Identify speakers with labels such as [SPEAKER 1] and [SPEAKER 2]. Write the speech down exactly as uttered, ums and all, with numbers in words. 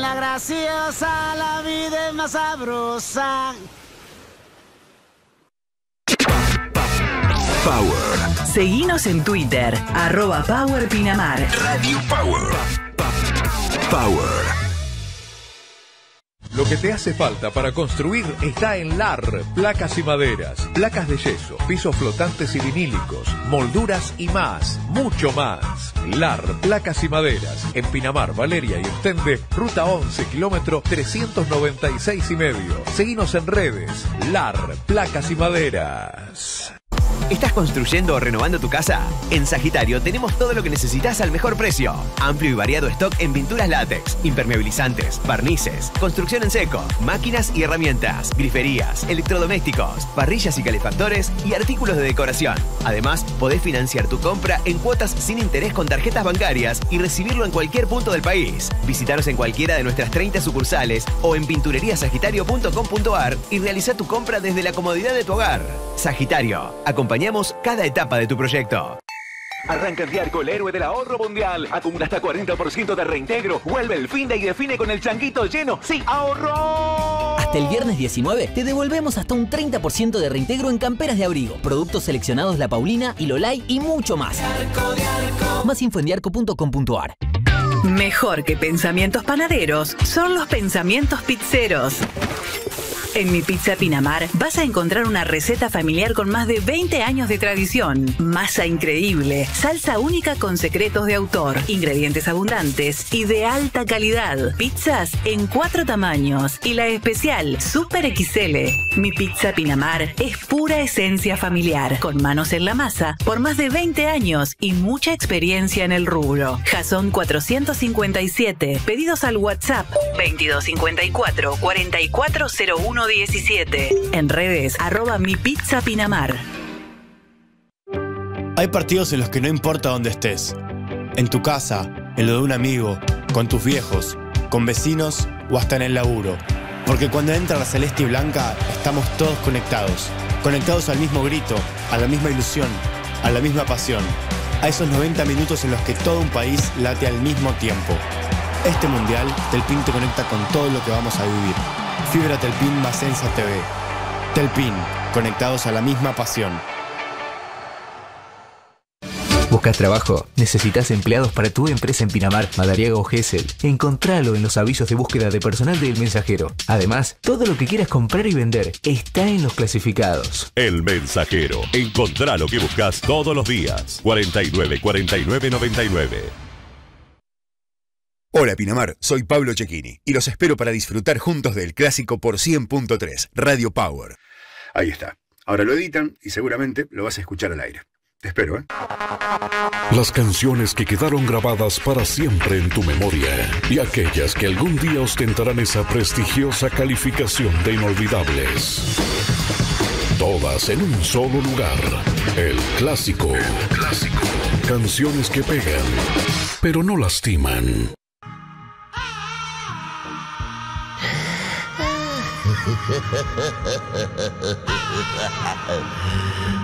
[SPEAKER 1] la graciosa, la vida es más sabrosa.
[SPEAKER 2] Power.
[SPEAKER 3] Seguinos en Twitter, arroba Power Pinamar.
[SPEAKER 2] Radio Power. Power.
[SPEAKER 4] Lo que te hace falta para construir está en L A R, placas y maderas, placas de yeso, pisos flotantes y vinílicos, molduras y más, mucho más. L A R, placas y maderas, en Pinamar, Valeria y Ostende, ruta once, kilómetro trescientos noventa y seis y medio. Seguinos en redes, L A R, placas y maderas.
[SPEAKER 5] ¿Estás construyendo o renovando tu casa? En Sagitario tenemos todo lo que necesitas al mejor precio. Amplio y variado stock en pinturas látex, impermeabilizantes, barnices, construcción en seco, máquinas y herramientas, griferías, electrodomésticos, parrillas y calefactores y artículos de decoración. Además, podés financiar tu compra en cuotas sin interés con tarjetas bancarias y recibirlo en cualquier punto del país. Visítanos en cualquiera de nuestras treinta sucursales o en pintureriasagitario punto com punto ar y realiza tu compra desde la comodidad de tu hogar. Sagitario, acompañamos cada etapa de tu proyecto.
[SPEAKER 6] Arranca el día con el héroe del ahorro mundial. Acumula hasta cuarenta por ciento de reintegro. Vuelve el fin de y define con el changuito lleno. ¡Sí, ahorro!
[SPEAKER 7] Hasta el viernes diecinueve te devolvemos hasta un treinta por ciento de reintegro en camperas de abrigo, productos seleccionados La Paulina, Ilolay y mucho más. Arco de Arco. Más info en diarco punto com punto ar.
[SPEAKER 3] Mejor que pensamientos panaderos son los pensamientos pizzeros. En Mi Pizza Pinamar vas a encontrar una receta familiar con más de veinte años de tradición. Masa increíble, salsa única con secretos de autor, ingredientes abundantes y de alta calidad. Pizzas en cuatro tamaños y la especial Super equis ele. Mi Pizza Pinamar es pura esencia familiar, con manos en la masa por más de veinte años y mucha experiencia en el rubro. Jason cuatrocientos cincuenta y siete. Pedidos al WhatsApp veintidós cincuenta y cuatro, cuarenta y cuatro cero uno diecisiete. En redes, arroba Mi Pizza Pinamar.
[SPEAKER 8] Hay partidos en los que no importa dónde estés. En tu casa, en lo de un amigo, con tus viejos, con vecinos o hasta en el laburo. Porque cuando entra la celeste y blanca, estamos todos conectados. Conectados al mismo grito, a la misma ilusión, a la misma pasión. A esos noventa minutos en los que todo un país late al mismo tiempo. Este mundial, Telpin te conecta con todo lo que vamos a vivir. Fibra Telpin más Ensa T V. Telpin, conectados a la misma pasión.
[SPEAKER 9] ¿Buscas trabajo? ¿Necesitas empleados para tu empresa en Pinamar, Madariaga o Gesell? Encontralo en los avisos de búsqueda de personal del Mensajero. Además, todo lo que quieras comprar y vender está en los clasificados.
[SPEAKER 10] El Mensajero. Encontrá lo que buscas todos los días. cuarenta y nueve, cuarenta y nueve, noventa y nueve.
[SPEAKER 11] Hola Pinamar, soy Pablo Cecchini y los espero para disfrutar juntos del clásico por cien punto tres, Radio Power. Ahí está. Ahora lo editan y seguramente lo vas a escuchar al aire. Te espero, ¿eh?
[SPEAKER 10] Las canciones que quedaron grabadas para siempre en tu memoria y aquellas que algún día ostentarán esa prestigiosa calificación de inolvidables. Todas en un solo lugar. El clásico. El clásico. Canciones que pegan, pero no lastiman.